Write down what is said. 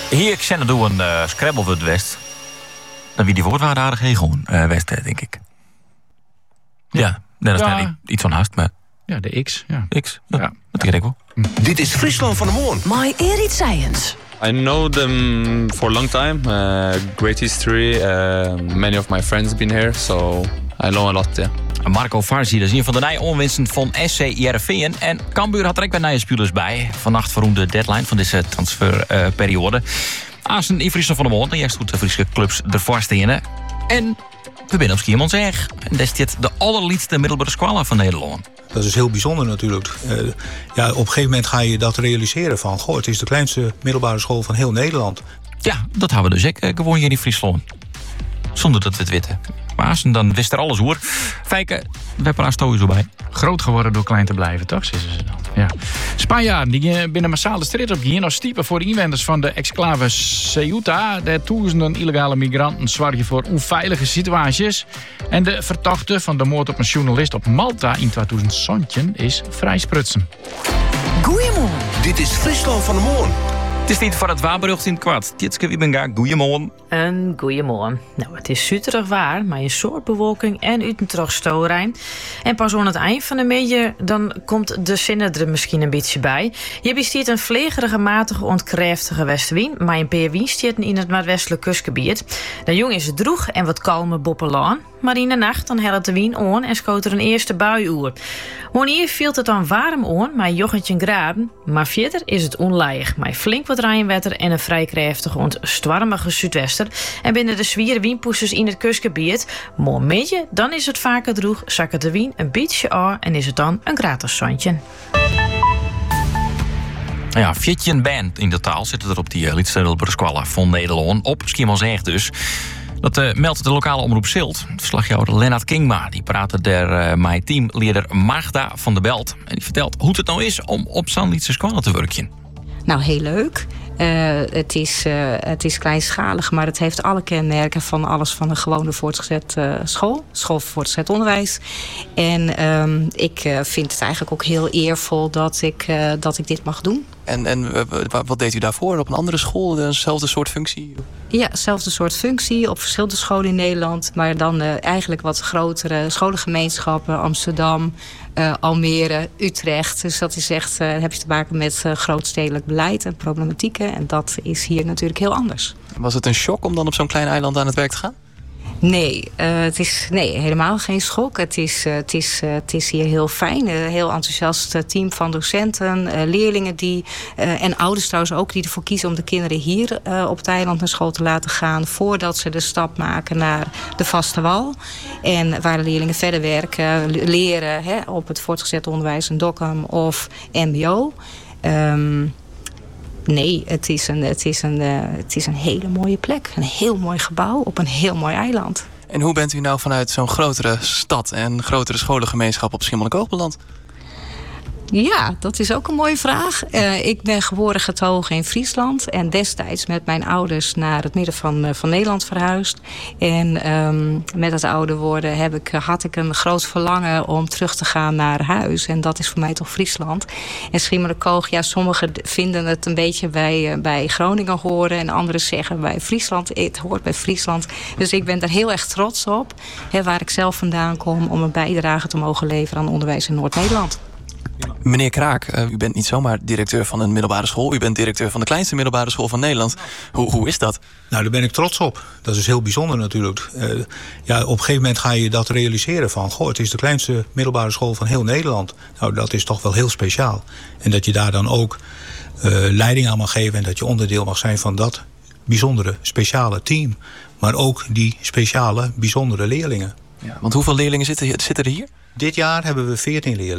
Hier, ik zend door een Scrabble voor het West. Dan wie die woordwaarde aardig heen gewoon. West, denk ik. Ja, dat is net iets van haast, maar... Ja, de X. Ja. X, ja. Dat denk ik wel. Dit is Friesland van de Moorn. My Erit Science. I know them for a long time. Great history. Many of my friends been here, so I know a lot, yeah. Marco Farsi, dat is een van de onwinsten van SC Heerenveen. En Cambuur had er ook weer nieuwe spelers bij. Vannacht verroemde deadline van deze transferperiode. Azen in Friesland van de Moorn. De eerste goed de Friese clubs ervoor stenen. En we zijn op Schiermonnikoog. En dat is dit de allerliedste middelbare school van Nederland. Dat is heel bijzonder natuurlijk. Op een gegeven moment ga je dat realiseren van... het is de kleinste middelbare school van heel Nederland. Ja, dat hebben we dus ook gewoon hier in Friesland. Zonder dat we het weten. Maar dan wist er alles hoor. Fijke, we hebben er sowieso bij. Groot geworden door klein te blijven, toch? Ze dan. Ja. Spanjaarden die binnen massaal de strijd op gaan als type voor de inwoners van de exclave Ceuta. De duizenden illegale migranten zorgen voor onveilige situaties. En de verdachte van de moord op een journalist op Malta in 2017 is vrijsprutsen. Goeiemorgen. Dit is Friesland van de Moorn. Het is niet voor het waarberucht in het kwart. Tjitske Wiebenga, goeiemorgen. Een goeiemorgen. Nou, het is zuterig waar, maar een soort bewolking en uit een terugstoorijn. En pas aan het eind van de middag, dan komt de zinnen er misschien een beetje bij. Je bestiert een vlegerige, matige, ontkräftige westwind, maar een paar windstieten in het noordwestelijk kustgebied. De jong is het droeg en wat kalme boppelaan. Maar in de nacht dan helpt de wind aan en schoot er een eerste bui oer. Wanneer viel het dan warm aan, maar jochentje graden. Maar verder is het onleig, maar flink wat regenwetter en een vrij krachtige ontstormige zuidwester. En binnen de zwieren windpoesters in het kustgebied. Maar midje, dan is het vaker droeg, zakken de wind een beetje aan en is het dan een gratis zandje. Ja, 14 band in totaal zitten er op die lidstaatelijke squallen van Nederland. Op Schiermonnikoog dus. Dat meldt de lokale omroep Zilt. Verslagjouwer Lennart Kingma die praatte der met teamleider Magda van der Belt. En die vertelt hoe het nou is om op zo'n Lietse squallen te werken. Nou, heel leuk. Het is kleinschalig, maar het heeft alle kenmerken van alles van een gewone voortgezet school. School voor voortgezet onderwijs. En ik vind het eigenlijk ook heel eervol dat ik dit mag doen. En wat deed u daarvoor? Op een andere school? Dezelfde soort functie? Ja, dezelfde soort functie op verschillende scholen in Nederland. Maar dan eigenlijk wat grotere scholengemeenschappen. Amsterdam, Almere, Utrecht. Dus dat is echt, heb je te maken met grootstedelijk beleid en problematieken. En dat is hier natuurlijk heel anders. Was het een shock om dan op zo'n klein eiland aan het werk te gaan? Nee, het is helemaal geen schok. Het is hier heel fijn. Een heel enthousiast team van docenten, leerlingen en ouders trouwens ook die ervoor kiezen om de kinderen hier op het eiland naar school te laten gaan voordat ze de stap maken naar de vaste wal. En waar de leerlingen verder werken, leren op het voortgezet onderwijs, een DOCUM of MBO. Nee, het is een hele mooie plek. Een heel mooi gebouw op een heel mooi eiland. En hoe bent u nou vanuit zo'n grotere stad en grotere scholengemeenschap op Schiermonnikoog beland? Ja, dat is ook een mooie vraag. Ik ben geboren getogen in Friesland. En destijds met mijn ouders naar het midden van Nederland verhuisd. En met het ouder worden had ik een groot verlangen om terug te gaan naar huis. En dat is voor mij toch Friesland. En Schiermonnikoog, ja, sommigen vinden het een beetje bij Groningen horen. En anderen zeggen bij Friesland, het hoort bij Friesland. Dus ik ben daar heel erg trots op. Waar ik zelf vandaan kom om een bijdrage te mogen leveren aan onderwijs in Noord-Nederland. Meneer Kraak, u bent niet zomaar directeur van een middelbare school. U bent directeur van de kleinste middelbare school van Nederland. Hoe is dat? Nou, daar ben ik trots op. Dat is heel bijzonder natuurlijk. Op een gegeven moment ga je dat realiseren van... het is de kleinste middelbare school van heel Nederland. Nou, dat is toch wel heel speciaal. En dat je daar dan ook leiding aan mag geven... en dat je onderdeel mag zijn van dat bijzondere, speciale team. Maar ook die speciale, bijzondere leerlingen. Ja, want hoeveel leerlingen zitten er hier? Dit jaar hebben we 14 leerlingen.